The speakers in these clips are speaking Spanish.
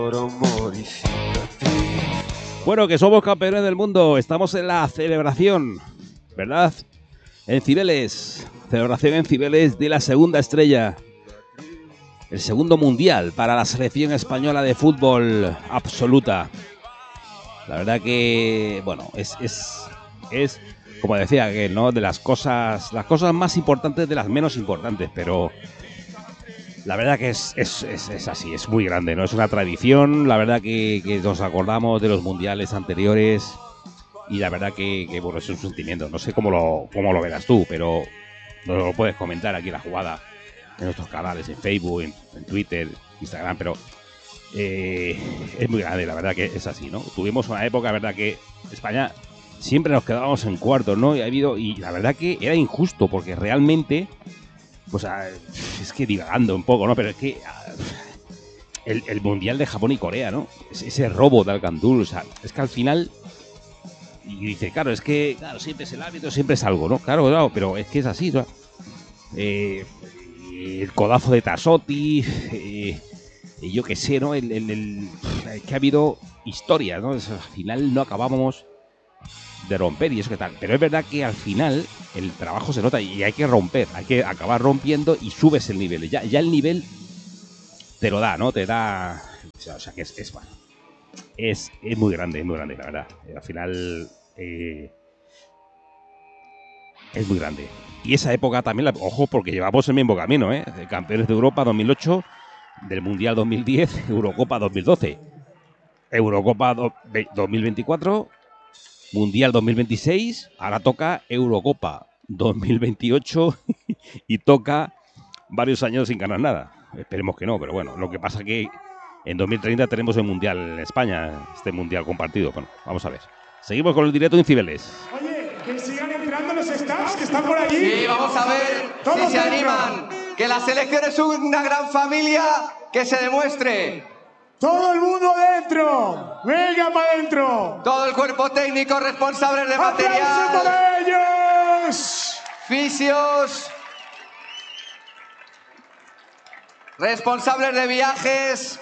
Bueno, que somos campeones del mundo. Estamos en la celebración, ¿verdad? En Cibeles. Celebración en Cibeles de la segunda estrella. El segundo mundial para la selección española de fútbol absoluta. La verdad que, bueno, es como decía, que no de las cosas más importantes de las menos importantes, pero la verdad que es así, es muy grande, ¿no? Es una tradición, la verdad que nos acordamos de los mundiales anteriores y la verdad que bueno, es un sentimiento. No sé cómo lo verás tú, pero nos lo puedes comentar aquí en La Jugada, en nuestros canales, en Facebook, en Twitter, Instagram, pero es muy grande, la verdad que es así, ¿no? Tuvimos una época, la verdad que España siempre nos quedábamos en cuartos, ¿no? Y la verdad que era injusto, porque realmente, pues es que divagando un poco, ¿no? Pero es que el Mundial de Japón y Corea, ¿no? Ese robo de Alcandul, o sea, es que al final... Y dice, claro, es que siempre es el árbitro, siempre es algo, ¿no? Claro, pero es que es así, ¿no? El codazo de Tassotti, yo qué sé, ¿no? Es que ha habido historias, ¿no? Al final no acabábamos de romper y eso que tal. Pero es verdad que al final el trabajo se nota y hay que romper, hay que acabar rompiendo y subes el nivel. Ya el nivel te lo da, ¿no? Te da... O sea, que es bueno. Es muy grande, la verdad. Al final es muy grande. Y esa época también, ojo, porque llevamos el mismo camino, ¿eh? De campeones de Europa 2008, del Mundial 2010, Eurocopa 2012, Eurocopa 2024, Mundial 2026, ahora toca Eurocopa 2028 y toca varios años sin ganar nada. Esperemos que no, pero bueno, lo que pasa que en 2030 tenemos el Mundial en España, este Mundial compartido. Bueno, vamos a ver. Seguimos con el directo en Cibeles. Oye, que sigan entrando los staffs que están por allí. Sí, vamos a ver si se animan. Que la selección es una gran familia, que se demuestre. Todo el mundo dentro. Venga para adentro. Todo el cuerpo técnico, responsables de material. ¡Aplausos para ellos! Fisios. Responsables de viajes.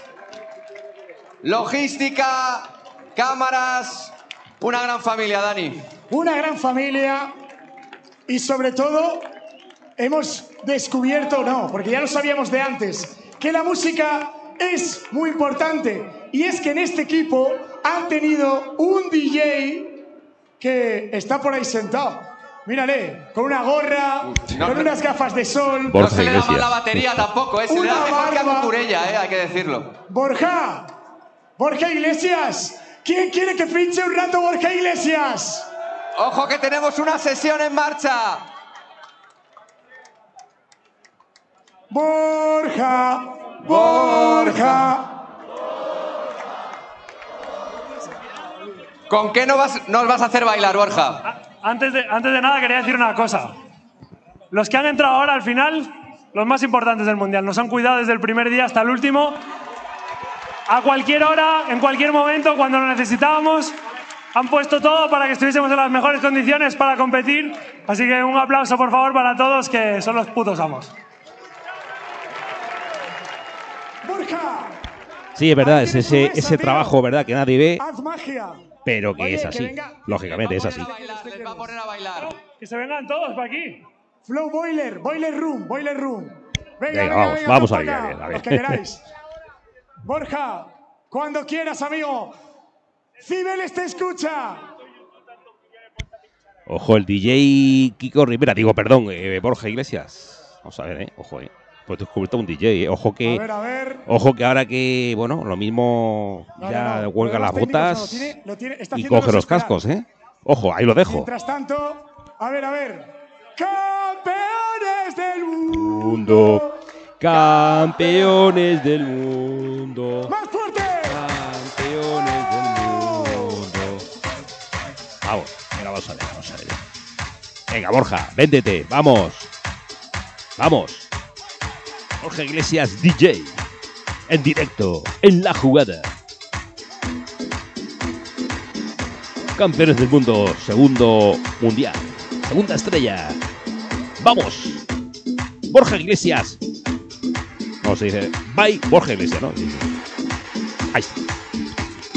Logística. Cámaras. Una gran familia, Dani. Una gran familia. Y sobre todo, hemos descubierto, no, porque ya lo sabíamos de antes, que la música es muy importante. Y es que en este equipo han tenido un DJ que está por ahí sentado. Mírale, con una gorra, con unas gafas de sol. No se le da mal la batería tampoco, se le da mejor que a Cucurella, hay que decirlo. Borja Iglesias. ¿Quién quiere que pinche un rato Borja Iglesias? Ojo que tenemos una sesión en marcha. Borja. ¿Con qué nos vas a hacer bailar, Borja? Antes de nada quería decir una cosa. Los que han entrado ahora al final, los más importantes del Mundial, nos han cuidado desde el primer día hasta el último. A cualquier hora, en cualquier momento, cuando lo necesitábamos, han puesto todo para que estuviésemos en las mejores condiciones para competir. Así que un aplauso, por favor, para todos, que son los putos amos. Borja. Sí, es verdad, es ese trabajo, ¿verdad?, que nadie ve, Haz magia. pero que es así. Lógicamente es así. Les va a poner a bailar. Que se vengan todos para aquí. Flow Boiler Room. Venga, vamos a ver. Los que queráis. Borja, cuando quieras, amigo. Cibeles te escucha. Ojo, el DJ Kiko Rivera, Borja Iglesias. Vamos a ver, ojo, pues descubierto un DJ, ojo que... A ver. Ojo que ahora que, bueno, lo mismo ya huelga las botas y coge los cascos, Ojo, ahí lo dejo. Mientras tanto, a ver. ¡Campeones del mundo! ¡Campeones del mundo! ¡Más fuerte! ¡Campeones del mundo! Vamos, venga, vamos a ver. Venga, Borja, véndete, vamos. Borja Iglesias DJ, en directo, en La Jugada. Campeones del mundo, segundo mundial, segunda estrella. ¡Vamos! Borja Iglesias. No, se dice, bye, Borja Iglesias, ¿no? Ahí está.